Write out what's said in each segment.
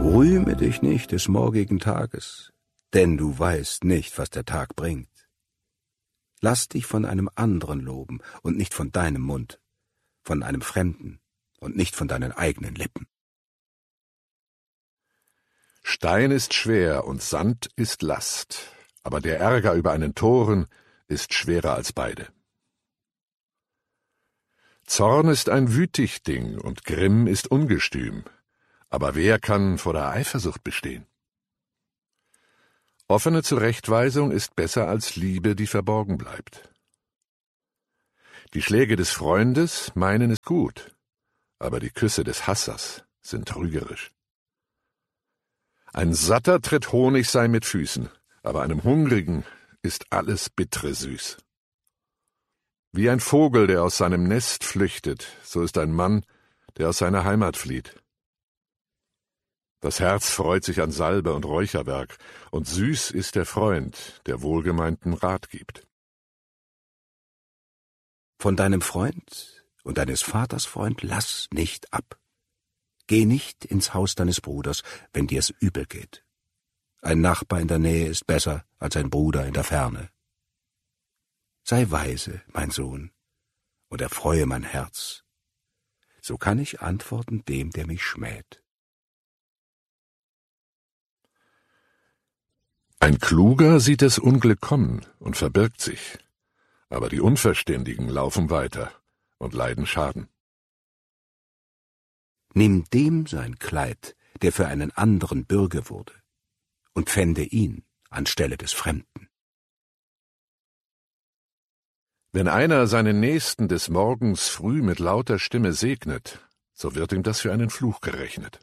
Rühme dich nicht des morgigen Tages, denn du weißt nicht, was der Tag bringt. Lass dich von einem anderen loben und nicht von deinem Mund, von einem Fremden und nicht von deinen eigenen Lippen. Stein ist schwer und Sand ist Last, aber der Ärger über einen Toren ist schwerer als beide. Zorn ist ein wütig Ding und Grimm ist ungestüm, aber wer kann vor der Eifersucht bestehen? Offene Zurechtweisung ist besser als Liebe, die verborgen bleibt. Die Schläge des Freundes meinen es gut, aber die Küsse des Hassers sind trügerisch. Ein Satter tritt Honig sei mit Füßen, aber einem Hungrigen ist alles Bittre süß. Wie ein Vogel, der aus seinem Nest flüchtet, so ist ein Mann, der aus seiner Heimat flieht. Das Herz freut sich an Salbe und Räucherwerk, und süß ist der Freund, der wohlgemeinten Rat gibt. Von deinem Freund und deines Vaters Freund lass nicht ab. Geh nicht ins Haus deines Bruders, wenn dir's übel geht. Ein Nachbar in der Nähe ist besser als ein Bruder in der Ferne. Sei weise, mein Sohn, und erfreue mein Herz. So kann ich antworten dem, der mich schmäht. Ein Kluger sieht das Unglück kommen und verbirgt sich, aber die Unverständigen laufen weiter und leiden Schaden. Nimm dem sein Kleid, der für einen anderen Bürge wurde, und pfände ihn anstelle des Fremden. Wenn einer seinen Nächsten des Morgens früh mit lauter Stimme segnet, so wird ihm das für einen Fluch gerechnet.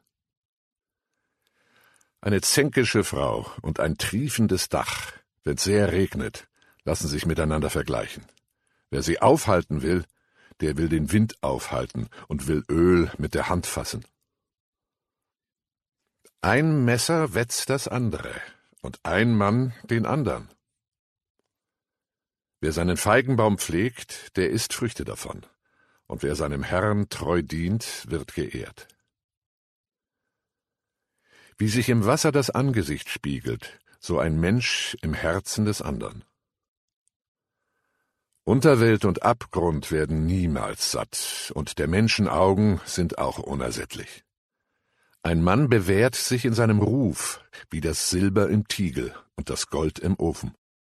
Eine zänkische Frau und ein triefendes Dach, wenn's sehr regnet, lassen sich miteinander vergleichen. Wer sie aufhalten will, der will den Wind aufhalten und will Öl mit der Hand fassen. Ein Messer wetzt das andere und ein Mann den andern. Wer seinen Feigenbaum pflegt, der isst Früchte davon, und wer seinem Herrn treu dient, wird geehrt. Wie sich im Wasser das Angesicht spiegelt, so ein Mensch im Herzen des andern. Unterwelt und Abgrund werden niemals satt, und der Menschen Augen sind auch unersättlich. Ein Mann bewährt sich in seinem Ruf, wie das Silber im Tiegel und das Gold im Ofen.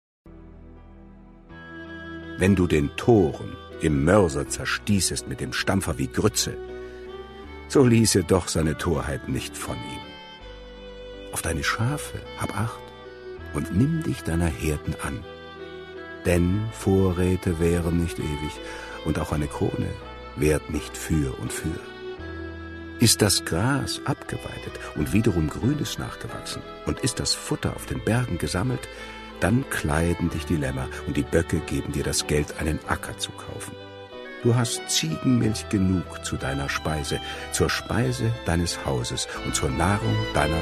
Wenn du den Toren im Mörser zerstießest mit dem Stampfer wie Grütze, so ließe doch seine Torheit nicht von ihm. Auf deine Schafe hab Acht und nimm dich deiner Herden an. Denn Vorräte währen nicht ewig, und auch eine Krone währt nicht für und für. Ist das Gras abgeweidet und wiederum Grünes nachgewachsen, und ist das Futter auf den Bergen gesammelt, dann kleiden dich die Lämmer, und die Böcke geben dir das Geld, einen Acker zu kaufen. Du hast Ziegenmilch genug zu deiner Speise, zur Speise deines Hauses und zur Nahrung deiner